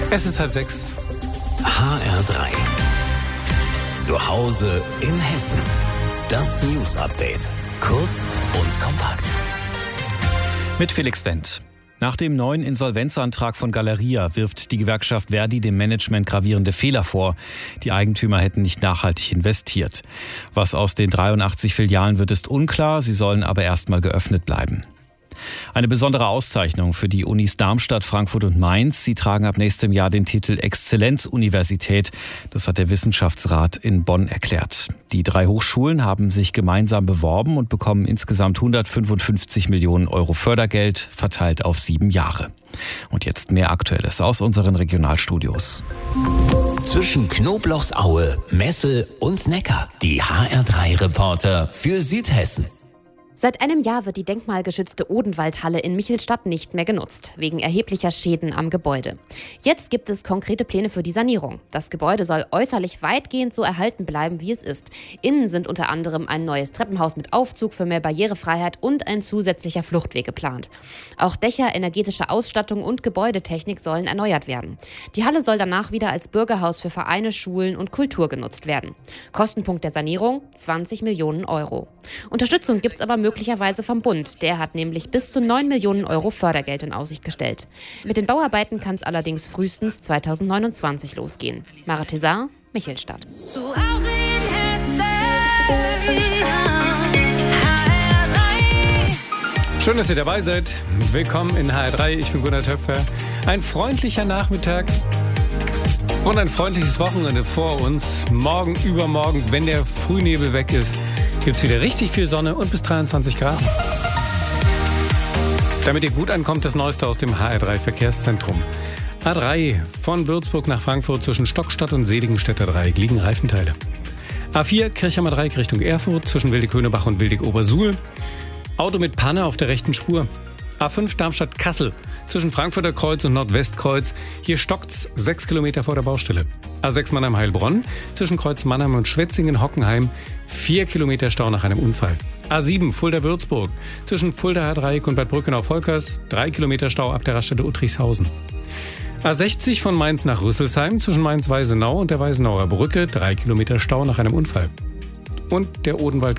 Es ist 5:30. HR3. Zu Hause in Hessen. Das News-Update. Kurz und kompakt. Mit Felix Wendt. Nach dem neuen Insolvenzantrag von Galeria wirft die Gewerkschaft Verdi dem Management gravierende Fehler vor. Die Eigentümer hätten nicht nachhaltig investiert. Was aus den 83 Filialen wird, ist unklar. Sie sollen aber erstmal geöffnet bleiben. Eine besondere Auszeichnung für die Unis Darmstadt, Frankfurt und Mainz. Sie tragen ab nächstem Jahr den Titel Exzellenzuniversität. Das hat der Wissenschaftsrat in Bonn erklärt. Die 3 Hochschulen haben sich gemeinsam beworben und bekommen insgesamt 155 Millionen Euro Fördergeld, verteilt auf 7 Jahre. Und jetzt mehr Aktuelles aus unseren Regionalstudios. Zwischen Knoblauchsaue, Messel und Neckar. Die HR3-Reporter für Südhessen. Seit einem Jahr wird die denkmalgeschützte Odenwaldhalle in Michelstadt nicht mehr genutzt, wegen erheblicher Schäden am Gebäude. Jetzt gibt es konkrete Pläne für die Sanierung. Das Gebäude soll äußerlich weitgehend so erhalten bleiben, wie es ist. Innen sind unter anderem ein neues Treppenhaus mit Aufzug für mehr Barrierefreiheit und ein zusätzlicher Fluchtweg geplant. Auch Dächer, energetische Ausstattung und Gebäudetechnik sollen erneuert werden. Die Halle soll danach wieder als Bürgerhaus für Vereine, Schulen und Kultur genutzt werden. Kostenpunkt der Sanierung 20 Millionen Euro. Unterstützung gibt es aber möglicherweise vom Bund. Der hat nämlich bis zu 9 Millionen Euro Fördergeld in Aussicht gestellt. Mit den Bauarbeiten kann es allerdings frühestens 2029 losgehen. Mara Tessar, Michelstadt. Zu Hause in Hessen. Schön, dass ihr dabei seid. Willkommen in HR3. Ich bin Gunnar Töpfer. Ein freundlicher Nachmittag und ein freundliches Wochenende vor uns. Morgen, übermorgen, wenn der Frühnebel weg ist, gibt es wieder richtig viel Sonne und bis 23 Grad. Damit ihr gut ankommt, das Neueste aus dem HR3-Verkehrszentrum. A3 von Würzburg nach Frankfurt zwischen Stockstadt und Seligenstädter Dreieck liegen Reifenteile. A4 Kirchheimer Dreieck Richtung Erfurt zwischen Wildig-Höhnebach und Wildig-Obersuhl. Auto mit Panne auf der rechten Spur. A5 Darmstadt-Kassel zwischen Frankfurter Kreuz und Nordwestkreuz. Hier stockt's 6 Kilometer vor der Baustelle. A6 Mannheim-Heilbronn zwischen Kreuz Mannheim und Schwetzingen-Hockenheim. 4 Kilometer Stau nach einem Unfall. A7 Fulda-Würzburg zwischen Fulda-Dreieck und Bad Brückenau-Volkers. 3 Kilometer Stau ab der Raststätte Uttrichshausen. A60 von Mainz nach Rüsselsheim zwischen Mainz-Weisenau und der Weisenauer Brücke. 3 Kilometer Stau nach einem Unfall. Und der Odenwald